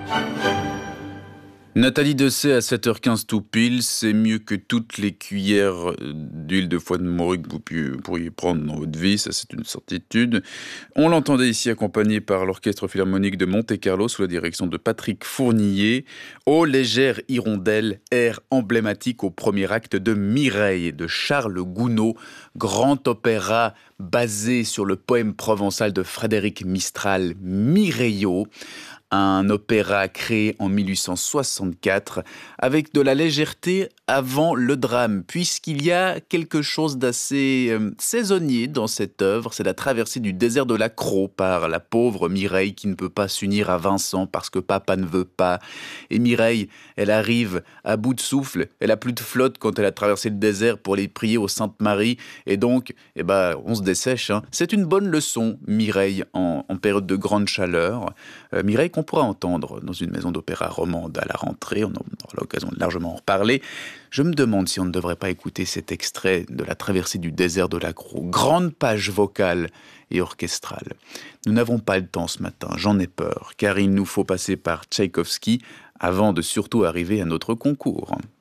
Nathalie Dessay à 7h15 tout pile, c'est mieux que toutes les cuillères d'huile de foie de morue que vous pourriez prendre dans votre vie, ça c'est une certitude. On l'entendait ici accompagné par l'Orchestre Philharmonique de Monte-Carlo sous la direction de Patrick Fournier. Ô légère hirondelle, air emblématique au premier acte de Mireille de Charles Gounod, grand opéra basé sur le poème provençal de Frédéric Mistral, Mireillot. Un opéra créé en 1864 avec de la légèreté avant le drame, puisqu'il y a quelque chose d'assez saisonnier dans cette œuvre, c'est la traversée du désert de la Crau par la pauvre Mireille qui ne peut pas s'unir à Vincent parce que papa ne veut pas. Et Mireille, elle arrive à bout de souffle, elle a plus de flotte quand elle a traversé le désert pour aller prier aux Saintes Maries, et donc, on se dessèche. C'est une bonne leçon, Mireille, en période de grande chaleur. Mireille qu'on pourra entendre dans une maison d'opéra romande à la rentrée, on aura l'occasion de largement en reparler. Je me demande si on ne devrait pas écouter cet extrait de la traversée du désert de la Crau, grande page vocale et orchestrale. Nous n'avons pas le temps ce matin, j'en ai peur, car il nous faut passer par Tchaïkovski avant de surtout arriver à notre concours.